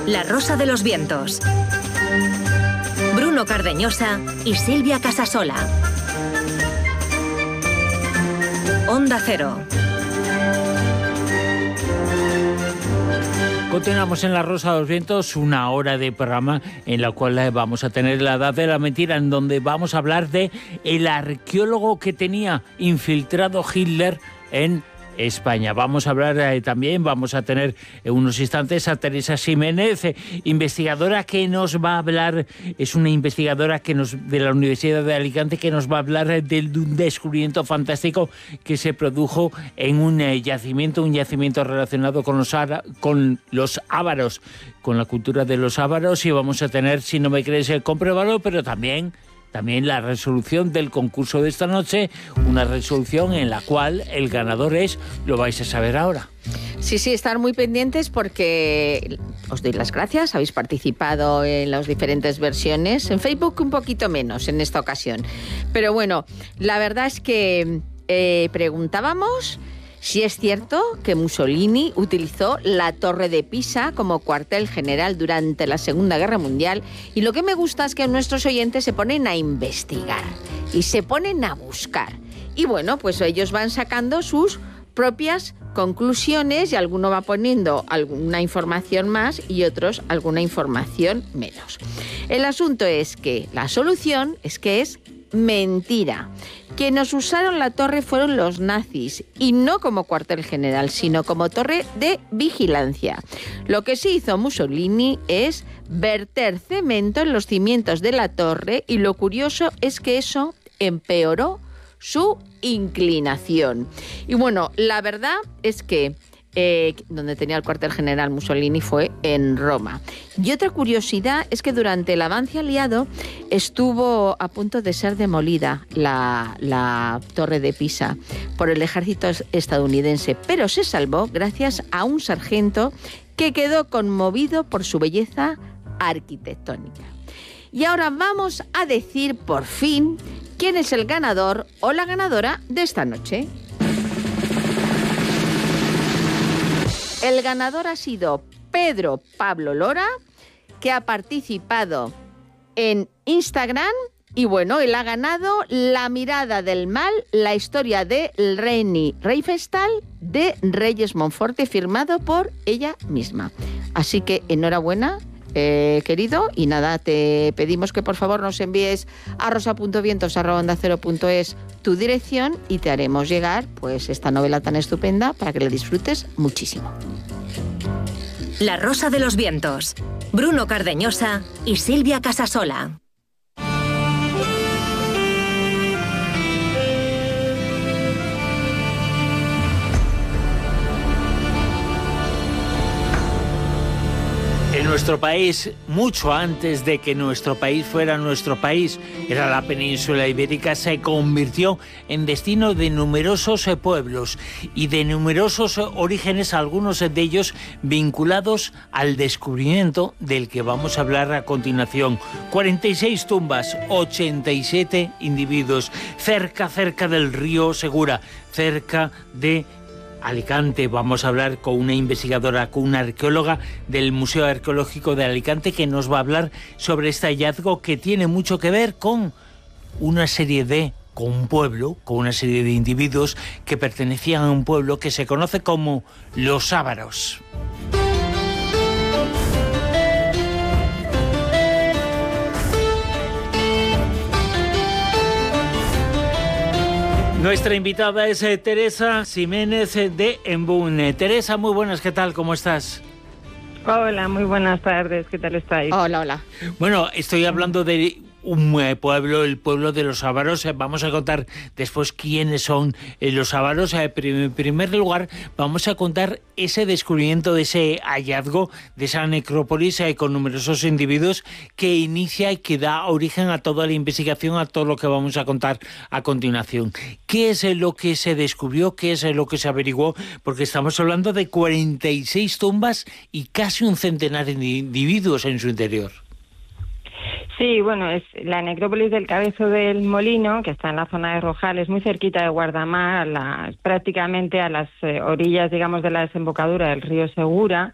La Rosa de los Vientos. Bruno Cardeñosa y Silvia Casasola. Onda Cero. Continuamos en La Rosa de los Vientos, una hora de programa en la cual vamos a tener La Edad de la Mentira, en donde vamos a hablar de el arqueólogo que tenía infiltrado Hitler en España. Vamos a hablar también, vamos a tener en unos instantes a Teresa Ximénez, investigadora que nos va a hablar, es una investigadora de la Universidad de Alicante, que nos va a hablar de un descubrimiento fantástico que se produjo en un yacimiento relacionado con los ávaros, con la cultura de los ávaros, y vamos a tener, si no me crees, compruébalo, pero también la resolución del concurso de esta noche, una resolución en la cual el ganador lo vais a saber ahora. Sí, estar muy pendientes porque os doy las gracias, habéis participado en las diferentes versiones, en Facebook un poquito menos en esta ocasión. Pero bueno, la verdad es que preguntábamos si es cierto que Mussolini utilizó la Torre de Pisa como cuartel general durante la Segunda Guerra Mundial, y lo que me gusta es que nuestros oyentes se ponen a investigar y se ponen a buscar. Y bueno, pues ellos van sacando sus propias conclusiones y alguno va poniendo alguna información más y otros alguna información menos. El asunto es que la solución es que es mentira. Quienes usaron la torre fueron los nazis, y no como cuartel general, sino como torre de vigilancia. Lo que sí hizo Mussolini es verter cemento en los cimientos de la torre, y lo curioso es que eso empeoró su inclinación. Y bueno, la verdad es que donde tenía el cuartel general Mussolini fue en Roma. Y otra curiosidad es que durante el avance aliado estuvo a punto de ser demolida la Torre de Pisa por el ejército estadounidense, pero se salvó gracias a un sargento que quedó conmovido por su belleza arquitectónica. Y ahora vamos a decir por fin quién es el ganador o la ganadora de esta noche. El ganador ha sido Pedro Pablo Lora, que ha participado en Instagram, y bueno, él ha ganado La mirada del mal, la historia de Leni Riefenstahl de Reyes Monforte, firmado por ella misma. Así que enhorabuena, querido, y nada, te pedimos que por favor nos envíes a rosa.vientos@ondacero.es tu dirección y te haremos llegar pues esta novela tan estupenda para que la disfrutes muchísimo. La Rosa de los Vientos. Bruno Cardeñosa y Silvia Casasola. En nuestro país, mucho antes de que nuestro país fuera nuestro país, era la península ibérica, se convirtió en destino de numerosos pueblos y de numerosos orígenes, algunos de ellos vinculados al descubrimiento del que vamos a hablar a continuación. 46 tumbas, 87 individuos, cerca del río Segura, cerca de Alicante. Vamos a hablar con una investigadora, con una arqueóloga del Museo Arqueológico de Alicante, que nos va a hablar sobre este hallazgo que tiene mucho que ver con un pueblo, con una serie de individuos que pertenecían a un pueblo que se conoce como los ávaros. Nuestra invitada es Teresa Ximénez de Embún. Teresa, muy buenas, ¿qué tal? ¿Cómo estás? Hola, muy buenas tardes, ¿qué tal estáis? Hola. Bueno, estoy hablando de un pueblo, el pueblo de los ávaros. Vamos a contar después quiénes son los ávaros. En primer lugar, vamos a contar ese descubrimiento, de ese hallazgo, de esa necrópolis con numerosos individuos, que inicia y que da origen a toda la investigación, a todo lo que vamos a contar a continuación. ¿Qué es lo que se descubrió? ¿Qué es lo que se averiguó? Porque estamos hablando de 46 tumbas y casi un centenar de individuos en su interior. Sí, bueno, es la necrópolis del Cabezo del Molino, que está en la zona de Rojales, muy cerquita de Guardamar, prácticamente a las orillas, digamos, de la desembocadura del río Segura.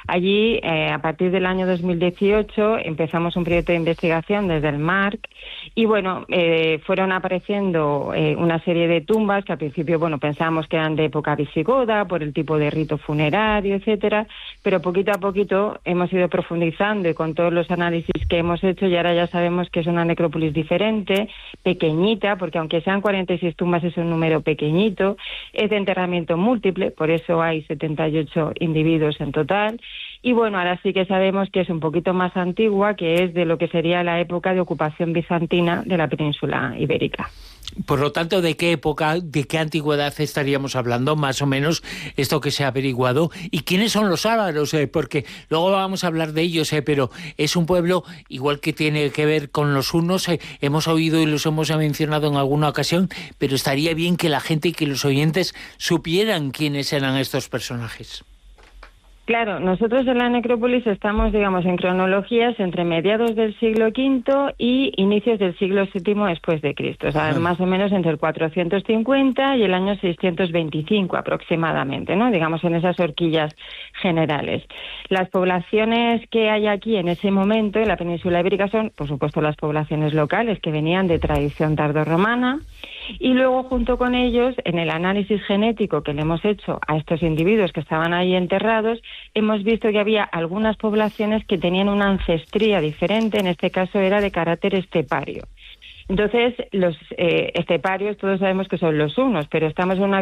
Allí, a partir del año 2018, empezamos un proyecto de investigación desde el MARC y, bueno, fueron apareciendo una serie de tumbas que al principio, bueno, pensábamos que eran de época visigoda por el tipo de rito funerario, etcétera, pero poquito a poquito hemos ido profundizando y con todos los análisis que hemos hecho y ahora ya sabemos que es una necrópolis diferente, pequeñita, porque aunque sean 46 tumbas es un número pequeñito, es de enterramiento múltiple, por eso hay 78 individuos en total. Y bueno, ahora sí que sabemos que es un poquito más antigua, que es de lo que sería la época de ocupación bizantina de la península ibérica. Por lo tanto, ¿de qué época, de qué antigüedad estaríamos hablando, más o menos, esto que se ha averiguado? ¿Y quiénes son los ávaros? Porque luego vamos a hablar de ellos, pero es un pueblo, igual que tiene que ver con los hunos, hemos oído y los hemos mencionado en alguna ocasión, pero estaría bien que la gente y que los oyentes supieran quiénes eran estos personajes. Claro, nosotros en la necrópolis estamos, digamos, en cronologías entre mediados del siglo V y inicios del siglo VII después de Cristo, o sea, más o menos entre el 450 y el año 625 aproximadamente, ¿no? Digamos, en esas horquillas generales. Las poblaciones que hay aquí en ese momento en la península ibérica son, por supuesto, las poblaciones locales que venían de tradición tardorromana y luego, junto con ellos, en el análisis genético que le hemos hecho a estos individuos que estaban ahí enterrados, hemos visto que había algunas poblaciones que tenían una ancestría diferente, en este caso era de carácter estepario. Entonces, los esteparios todos sabemos que son los hunos, pero estamos en una